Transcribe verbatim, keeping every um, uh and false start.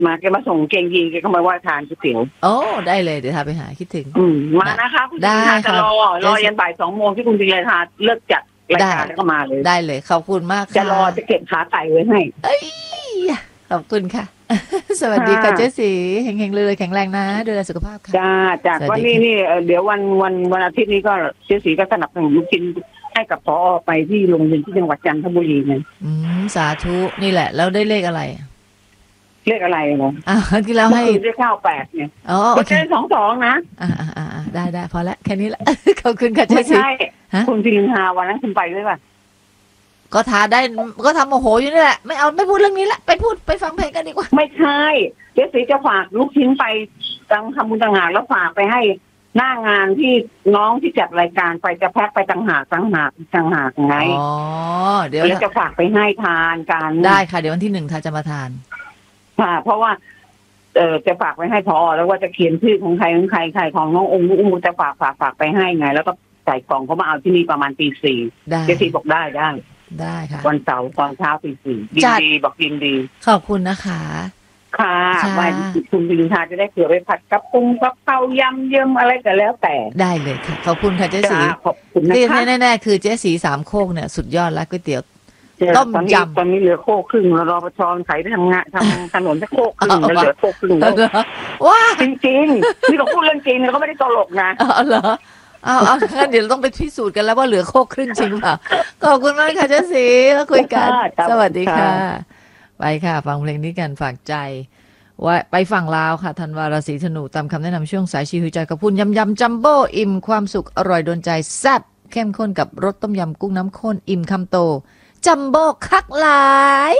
มาแกมาส่งเกงยีนแกก็มาว่าทานก๋วยเตี๋ยวโอ้ได้เลยเดี๋ยวทาไปหาคิดถึงอืมมานะคะคุณจินทาจะรอรอยันบ่ายสองโมงที่คุณจินทาเลิกจัดรายการแล้วก็มาเลยได้เลยขอบคุณมากค่ะจะรอจะเก็บขาไก่ไว้ให้เอ้ยขอบคุณค่ะสวัสดีค่ะเจ๊สีเฮงๆเลยแข็งแรงนะดูแลสุขภาพค่ะจ้าจากวันนี้นี่เดี๋ยววันวันวันอาทิตย์นี้ก็เจ๊สีก็สนับสนุนลูกชิ้นให้กับพอไปที่โรงเรียนที่จังหวัดจันทบุรีไงอืมสาธุนี่แหละแล้วได้เลขอะไรเลขอะไรเนาะอ่าที่เราให้ได้เก้าแปดเนี่ยอ๋อโอเคสองสองนะอ่าอ่าอ่าได้ได้พอละแค่นี้ละขอบคุณค่ะเจ๊สีไม่ใช่คุณจินทาวันนั้นคุณไปด้วยป่ะก็ทาได้ก็ทำโมโหอยู่นี่แหละไม่เอาไม่พูดเรื่องนี้ละไปพูดไปฟังเพลงกันดีกว่าไม่ใช่เจ๊สีจะฝากลูกชิ้นไปตังทำบุญต่างหากแล้วฝากไปให้หน้างานที่น้องที่จัดรายการไปจะแพ็คไปต่างหากต่างหากต่างหากไงอ๋อเดี๋ยวจะฝากไปให้ทานกันได้ค่ะเดี๋ยววันที่หนึ่งทาจะมาทานค่ะเพราะว่าเออจะฝากไปให้พอแล้วว่าจะเขียนชื่อของใครของใครใครของน้ององค์อุ้มจะฝากฝากฝากไปให้ไงแล้วก็ใส่กล่องเขามาเอาที่นี่ประมาณตีสี่เจ๊สีบอกได้ได้ได้ค่ะวันเสาร์ตอนเช้าตีสี่ยินดีบอกยินดีขอบคุณนะคะค่ะวันคุณวินทาจะได้เผื่อไปผัดกับปุ้งกับข้าวยำเยิ่มอะไรแต่แล้วแต่ได้เลยค่ะขอบคุณค่ะเจ๊สีขอบคุณนะคะแน่ๆคือเจ๊สีสามโคกเนี่ยสุดยอดแล้วก๋วยเตี๋ยวต้มยำตอนนี้เหลือโคกครึ่งแล้วรอปชขายได้ทำงานทำถนนแค่โคกครึ่งแล้วเหลือโคกครึ่งแล้วว้าจริงๆนี่เราพูดเรื่องจริงเราก็ไม่ได้ตลกนะอ๋อเหรอเอาเอางั้นเดี๋ยวต้องไปพิสูจน์กันแล้วว่าเหลือโคกครึ่งจริงเปล่าขอบคุณมากค่ะเจ๊สีมาคุยกันสวัสดีค่ะไปค่ะฟังเพลงนี้กันฝากใจว่าไปฝั่งลาวค่ะธันวาราศีธนูตามคำแนะนำช่วงสายชีวิตใจกระพุ้นยำยำจัมโบ้อิ่มความสุขอร่อยโดนใจแซ่บเข้มข้นกับรสต้มยำกุ้งน้ำข้นอิ่มคำโตจัมโบ้คักหลาย